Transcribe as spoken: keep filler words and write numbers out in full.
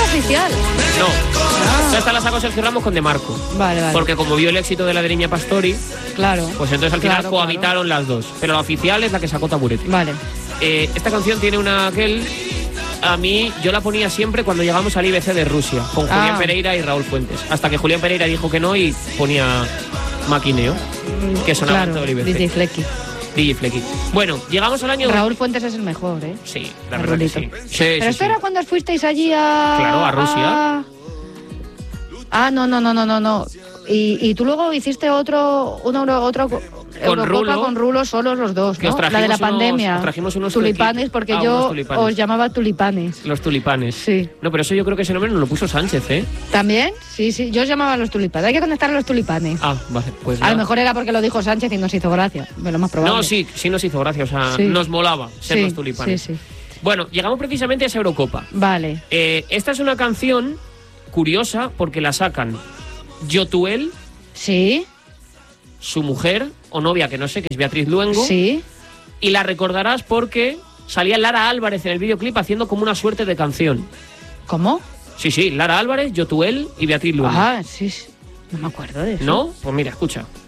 oficial. No. Ah. O sea, esta la sacó Sergio Ramos con De Marco. Vale, vale. Porque como vio el éxito de la de Niña Pastori, claro. pues entonces al final claro, cohabitaron claro. las dos. Pero la oficial es la que sacó Taburete. Vale. Eh, esta canción tiene una aquel. A mí, yo la ponía siempre cuando llegamos al I B C de Rusia, con Ah. Julián Pereira y Raúl Fuentes. Hasta que Julián Pereira dijo que no y ponía Maquineo, que sonaba claro, en todo el I B C. D J Flecky. D J Flecky. Bueno, llegamos al año... Raúl Fuentes es el mejor, ¿eh? Sí, la verdad que sí. sí Pero sí, esto sí. era cuando fuisteis allí a... Claro, a Rusia. a... Ah, no, no, no, no, no, no. Y, y tú luego hiciste otro, una, otro Eurocopa Rulo, con Rulo solos los dos, que os ¿no? La de la trajimos pandemia. unos- os trajimos unos tulipanes, tulip- porque ah, unos yo tulipanes. os llamaba tulipanes. Los tulipanes. Sí. No, pero eso yo creo que ese nombre nos lo puso Sánchez, ¿eh? ¿También? Sí, sí, yo os llamaba los tulipanes. Hay que conectar a los tulipanes. Ah, vale, pues A lo nada. mejor era porque lo dijo Sánchez y nos hizo gracia, de lo más probable. No, sí, sí nos hizo gracia, o sea, Sí. nos molaba ser Sí, los tulipanes. sí, sí. Bueno, llegamos precisamente a esa Eurocopa. Vale. Eh, esta es una canción curiosa porque la sacan Yotuel, Sí, su mujer o novia, que no sé, que es Beatriz Luengo, sí. y la recordarás porque salía Lara Álvarez en el videoclip haciendo como una suerte de canción. ¿Cómo? Sí, sí, Lara Álvarez, Yotuel y Beatriz Luengo. Ah, sí, sí. No me acuerdo de eso. ¿No? Pues mira, escucha.